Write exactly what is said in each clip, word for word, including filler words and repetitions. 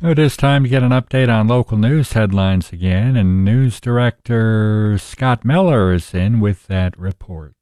It is time to get an update on local news headlines again, and news director Scott Miller is in with that report.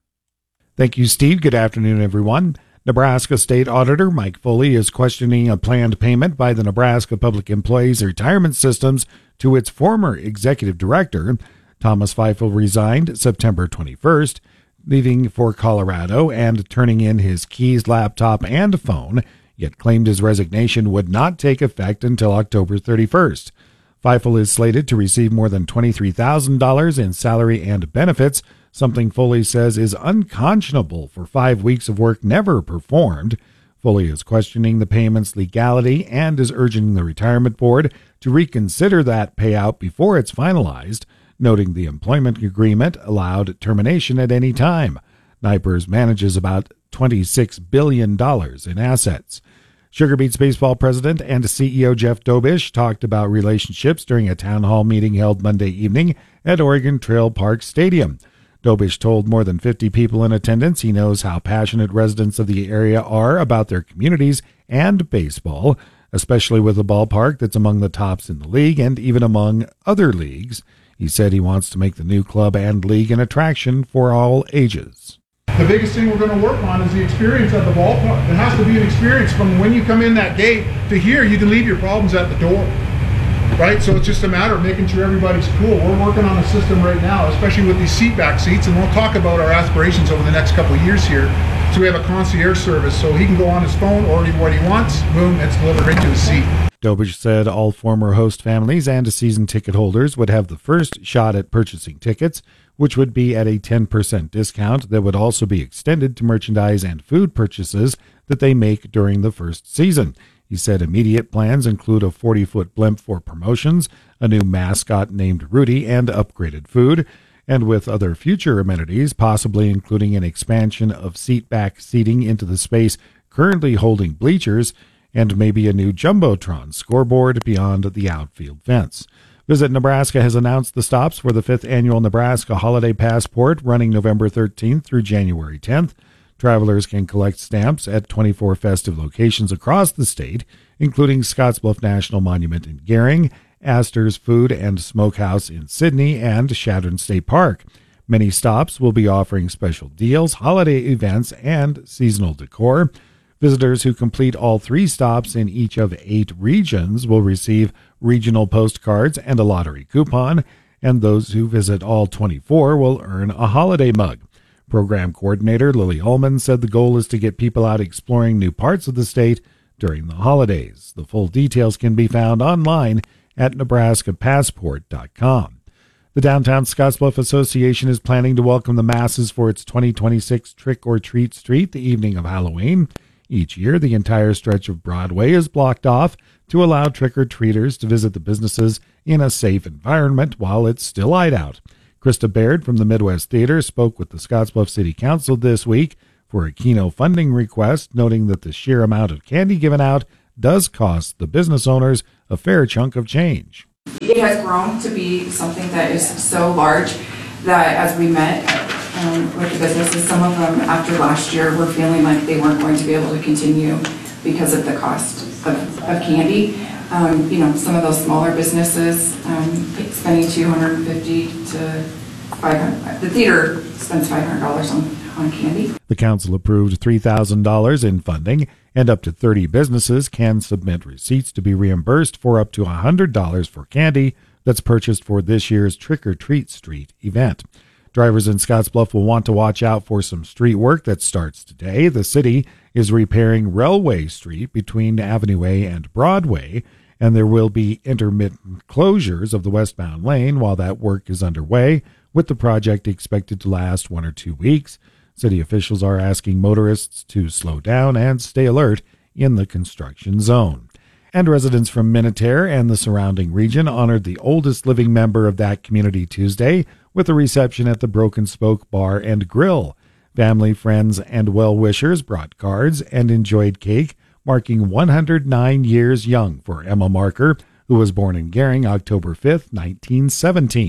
Thank you, Steve. Good afternoon, everyone. Nebraska State Auditor Mike Foley is questioning a planned payment by the Nebraska Public Employees Retirement Systems to its former executive director. Thomas Feifel resigned September twenty-first, leaving for Colorado and turning in his keys, laptop, and phone, yet claimed his resignation would not take effect until October thirty-first. Feifel is slated to receive more than twenty-three thousand dollars in salary and benefits, something Foley says is unconscionable for five weeks of work never performed. Foley is questioning the payment's legality and is urging the retirement board to reconsider that payout before it's finalized, noting the employment agreement allowed termination at any time. N Y P E R S manages about twenty-six billion dollars in assets. Sugar Beets baseball president and C E O Jeff Dobish talked about relationships during a town hall meeting held Monday evening at Oregon Trail Park Stadium. Dobish told more than fifty people in attendance he knows how passionate residents of the area are about their communities and baseball, especially with a ballpark that's among the tops in the league and even among other leagues. He said he wants to make the new club and league an attraction for all ages. The biggest thing we're going to work on is the experience at the ballpark. It has to be an experience from when you come in that gate to here. You can leave your problems at the door, right? So it's just a matter of making sure everybody's cool. We're working on a system right now, especially with these seat back seats, and we'll talk about our aspirations over the next couple of years here. So we have a concierge service, so he can go on his phone, order what he wants, boom, it's delivered right to his seat. Dobish said all former host families and season ticket holders would have the first shot at purchasing tickets, which would be at a ten percent discount that would also be extended to merchandise and food purchases that they make during the first season. He said immediate plans include a forty-foot blimp for promotions, a new mascot named Rudy, and upgraded food, and with other future amenities, possibly including an expansion of seat-back seating into the space currently holding bleachers, and maybe a new Jumbotron scoreboard beyond the outfield fence. Visit Nebraska has announced the stops for the fifth annual Nebraska Holiday Passport running November thirteenth through January tenth. Travelers can collect stamps at twenty-four festive locations across the state, including Scottsbluff National Monument in Gering, Astor's Food and Smokehouse in Sydney, and Chadron State Park. Many stops will be offering special deals, holiday events, and seasonal decor. Visitors who complete all three stops in each of eight regions will receive regional postcards and a lottery coupon, and those who visit all twenty-four will earn a holiday mug. Program coordinator Lily Ullman said the goal is to get people out exploring new parts of the state during the holidays. The full details can be found online at nebraska passport dot com. The Downtown Scottsbluff Association is planning to welcome the masses for its twenty twenty-six Trick or Treat Street the evening of Halloween. Each year, the entire stretch of Broadway is blocked off to allow trick-or-treaters to visit the businesses in a safe environment while it's still light out. Krista Baird from the Midwest Theater spoke with the Scottsbluff City Council this week for a Keno funding request, noting that the sheer amount of candy given out does cost the business owners a fair chunk of change. It has grown to be something that is so large that as we met um, with the businesses, some of them after last year were feeling like they weren't going to be able to continue because of the cost of, of candy. Um, you know, some of those smaller businesses um, spending two hundred fifty to five hundred. The theater spends five hundred dollars on, on candy. The council approved three thousand dollars in funding, and up to thirty businesses can submit receipts to be reimbursed for up to one hundred dollars for candy that's purchased for this year's Trick or Treat Street event. Drivers in Scottsbluff will want to watch out for some street work that starts today. The city is repairing Railway Street between Avenue A and Broadway, and there will be intermittent closures of the westbound lane while that work is underway, with the project expected to last one or two weeks. City officials are asking motorists to slow down and stay alert in the construction zone. And residents from Minutair and the surrounding region honored the oldest living member of that community Tuesday with a reception at the Broken Spoke Bar and Grill. Family, friends, and well-wishers brought cards and enjoyed cake, marking one hundred nine years young for Emma Marker, who was born in Gering October fifth, nineteen seventeen.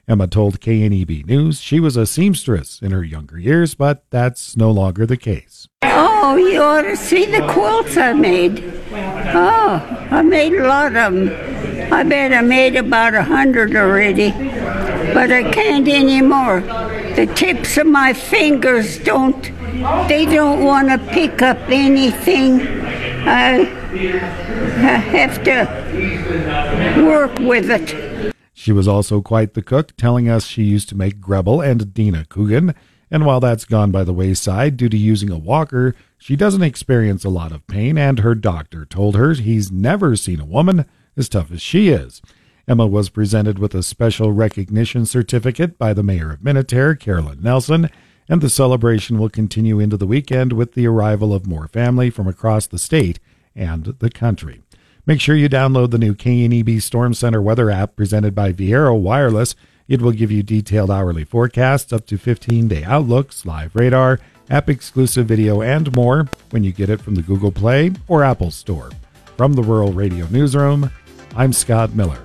Emma told K N E B News she was a seamstress in her younger years, but that's no longer the case. Oh, you ought to see the quilts I made. Oh, I made a lot of them. I bet I made about a hundred already, but I can't anymore. The tips of my fingers don't, they don't want to pick up anything. I, I have to work with it. She was also quite the cook, telling us she used to make Grebel and Dina Coogan, and while that's gone by the wayside due to using a walker, she doesn't experience a lot of pain, and her doctor told her he's never seen a woman as tough as she is. Emma was presented with a special recognition certificate by the mayor of Minutair, Carolyn Nelson, and the celebration will continue into the weekend with the arrival of more family from across the state and the country. Make sure you download the new K N E B Storm Center weather app presented by Viero Wireless. It will give you detailed hourly forecasts, up to fifteen-day outlooks, live radar, app-exclusive video, and more when you get it from the Google Play or Apple Store. From the Rural Radio Newsroom, I'm Scott Miller.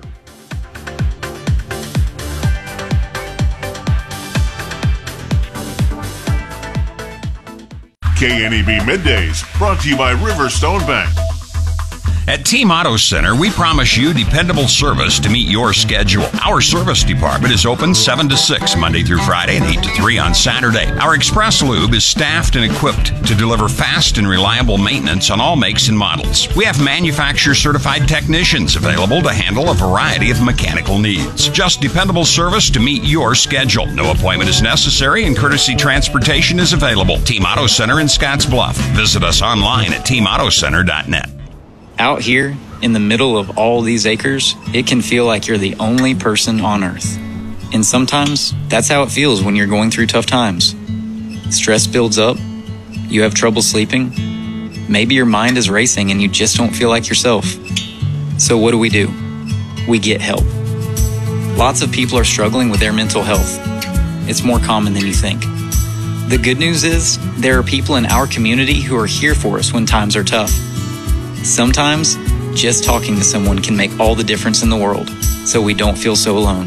K N E B Middays, brought to you by Riverstone Bank. At Team Auto Center, we promise you dependable service to meet your schedule. Our service department is open seven to six, Monday through Friday, and eight to three on Saturday. Our Express Lube is staffed and equipped to deliver fast and reliable maintenance on all makes and models. We have manufacturer-certified technicians available to handle a variety of mechanical needs. Just dependable service to meet your schedule. No appointment is necessary, and courtesy transportation is available. Team Auto Center in Scotts Bluff. Visit us online at team auto center dot net. Out here, in the middle of all these acres, it can feel like you're the only person on Earth. And sometimes, that's how it feels when you're going through tough times. Stress builds up, you have trouble sleeping, maybe your mind is racing and you just don't feel like yourself. So what do we do? We get help. Lots of people are struggling with their mental health. It's more common than you think. The good news is, there are people in our community who are here for us when times are tough. Sometimes, just talking to someone can make all the difference in the world, so we don't feel so alone.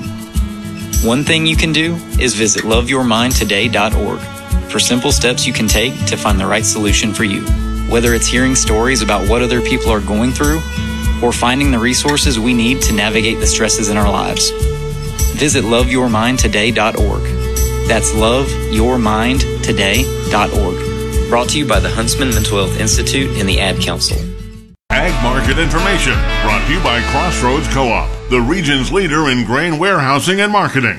One thing you can do is visit love your mind today dot org for simple steps you can take to find the right solution for you. Whether it's hearing stories about what other people are going through, or finding the resources we need to navigate the stresses in our lives. Visit love your mind today dot org. That's love your mind today dot org. Brought to you by the Huntsman Mental Health Institute and the Ad Council. Ag Market Information, brought to you by Crossroads Co-op, the region's leader in grain warehousing and marketing.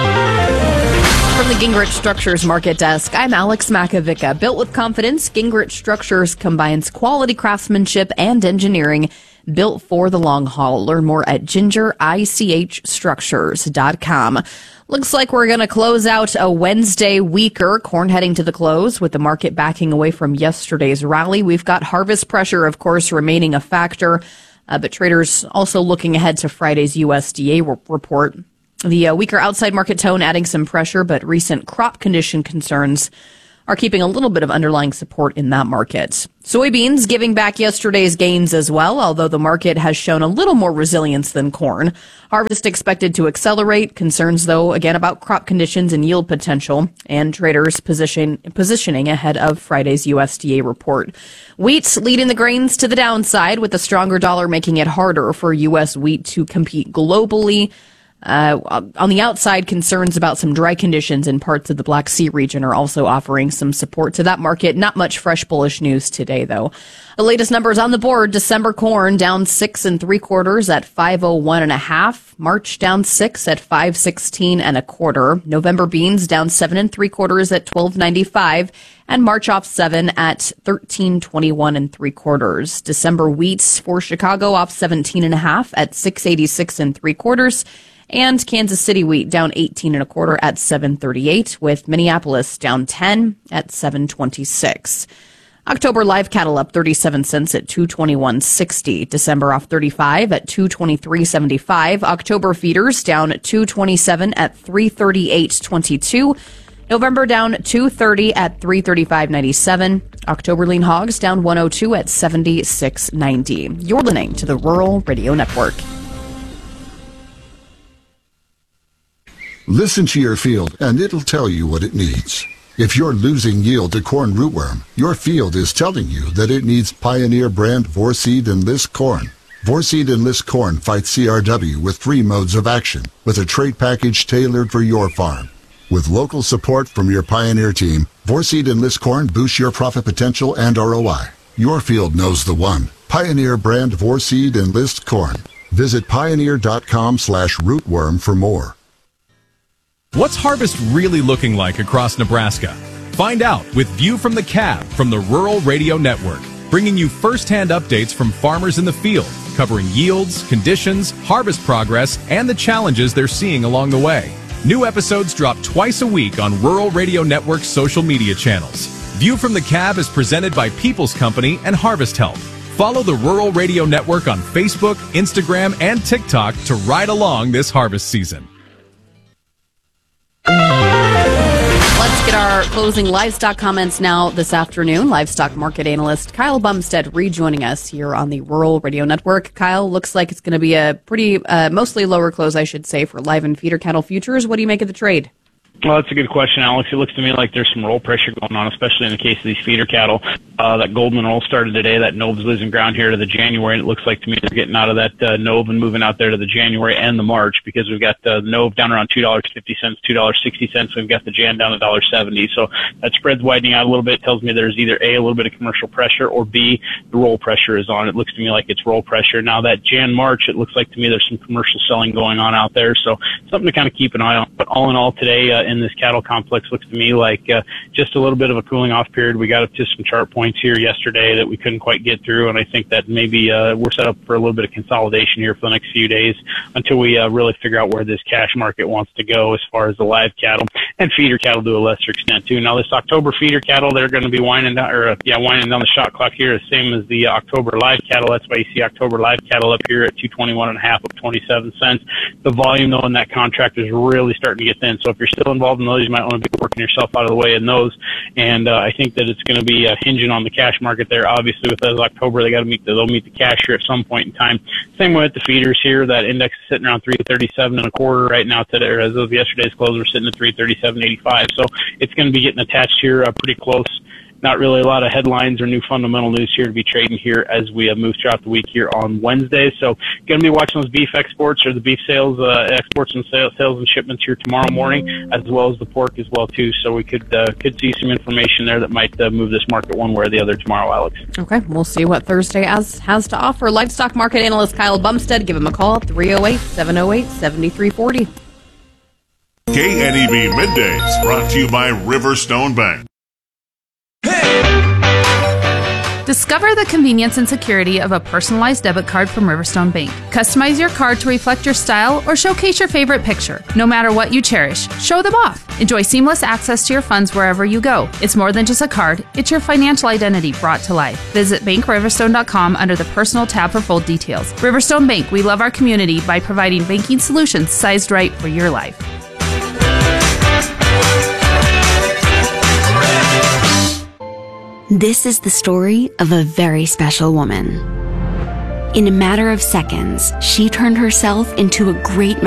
From the Gingrich Structures Market Desk, I'm Alex Makovica. Built with confidence, Gingrich Structures combines quality craftsmanship and engineering built for the long haul. Learn more at ginger ich structures dot com. Looks like we're going to close out a Wednesday weaker. Corn heading to the close with the market backing away from yesterday's rally. We've got harvest pressure, of course, remaining a factor, uh, but traders also looking ahead to Friday's U S D A report. The uh, weaker outside market tone adding some pressure, but recent crop condition concerns are keeping a little bit of underlying support in that market. Soybeans giving back yesterday's gains as well, although the market has shown a little more resilience than corn. Harvest expected to accelerate. Concerns, though, again about crop conditions and yield potential, and traders position, positioning ahead of Friday's U S D A report. Wheat leading the grains to the downside, with the stronger dollar making it harder for U S wheat to compete globally. Uh, on the outside, concerns about some dry conditions in parts of the Black Sea region are also offering some support to that market. Not much fresh bullish news today, though. The latest numbers on the board: December corn down six and three quarters at five oh one and a half. March down six at five sixteen and a quarter. November beans down seven and three quarters at twelve ninety-five, and March off seven at thirteen twenty-one and three quarters. December wheat for Chicago off seventeen and a half at six eighty-six and three quarters. And Kansas City wheat down eighteen and a quarter at seven thirty-eight, with Minneapolis down ten at seven twenty-six. October live cattle up thirty-seven cents at two twenty-one sixty. December off thirty-five at two twenty-three seventy-five. October feeders down two twenty-seven at three thirty-eight twenty-two. November down two thirty at three thirty-five ninety-seven. October lean hogs down one oh two at seventy-six ninety. You're listening to the Rural Radio Network. Listen to your field, and it'll tell you what it needs. If you're losing yield to corn rootworm, your field is telling you that it needs Pioneer brand Vorseed Enlist corn. Vorseed Enlist corn fights C R W with three modes of action, with a trait package tailored for your farm. With local support from your Pioneer team, Vorseed Enlist corn boosts your profit potential and R O I. Your field knows the one. Pioneer brand Vorseed Enlist corn. Visit pioneer.com slash rootworm for more. What's harvest really looking like across Nebraska? Find out with View from the Cab from the Rural Radio Network, bringing you first-hand updates from farmers in the field, covering yields, conditions, harvest progress, and the challenges they're seeing along the way. New episodes drop twice a week on Rural Radio Network's social media channels. View from the Cab is presented by People's Company and Harvest Help. Follow the Rural Radio Network on Facebook, Instagram, and TikTok to ride along this harvest season. Let's get our closing livestock comments now this afternoon. Livestock market analyst Kyle Bumstead rejoining us here on the Rural Radio Network. Kyle, looks like it's going to be a pretty, uh, mostly lower close, I should say, for live and feeder cattle futures. What do you make of the trade? Well, that's a good question, Alex. It looks to me like there's some roll pressure going on, especially in the case of these feeder cattle. Uh, that Goldman roll started today. That Nove's losing ground here to the January, and it looks like to me they're getting out of that uh, Nove and moving out there to the January and the March, because we've got uh, Nove down around two dollars and fifty cents, two dollars and sixty cents. We've got the Jan down to one dollar and seventy. So that spread's widening out a little bit. It tells me there's either A, a little bit of commercial pressure, or B, the roll pressure is on. It looks to me like it's roll pressure. Now that Jan March, it looks like to me there's some commercial selling going on out there. So something to kind of keep an eye on. But all in all today uh, in this cattle complex, looks to me like uh, just a little bit of a cooling off period. We got up to some chart points here yesterday that we couldn't quite get through, and I think that maybe uh, we're set up for a little bit of consolidation here for the next few days until we uh, really figure out where this cash market wants to go as far as the live cattle and feeder cattle to a lesser extent too. Now this October feeder cattle, they're going to be winding down, or uh, yeah, winding down the shot clock here, the same as the October live cattle. That's why you see October live cattle up here at two twenty-one and a half, up twenty-seven cents. The volume though in that contract is really starting to get thin. So if you're still involved in those, you might want to be working yourself out of the way in those. And uh, I think that it's going to be uh, hinging on the cash market there. Obviously, with those October, they got to meet the, they'll meet the cash here at some point in time. Same way with the feeders here. That index is sitting around three thirty-seven and a quarter right now today, or as of yesterday's close, we're sitting at three thirty-seven eighty-five. So it's going to be getting attached here uh, pretty close. Not really a lot of headlines or new fundamental news here to be trading here as we uh, move throughout the week here on Wednesday. So going to be watching those beef exports or the beef sales, uh, exports and sales, sales and shipments here tomorrow morning, as well as the pork as well too. So we could uh, could see some information there that might uh, move this market one way or the other tomorrow, Alex. Okay, we'll see what Thursday has, has to offer. Livestock market analyst Kyle Bumstead, give him a call, three oh eight, seven oh eight, seven three four oh. K N E B Middays, brought to you by Riverstone Bank. Discover the convenience and security of a personalized debit card from Riverstone Bank. Customize your card to reflect your style or showcase your favorite picture. No matter what you cherish, show them off. Enjoy seamless access to your funds wherever you go. It's more than just a card, it's your financial identity brought to life. Visit bank riverstone dot com under the Personal tab for full details. Riverstone Bank, we love our community by providing banking solutions sized right for your life. This is the story of a very special woman. In a matter of seconds, she turned herself into a great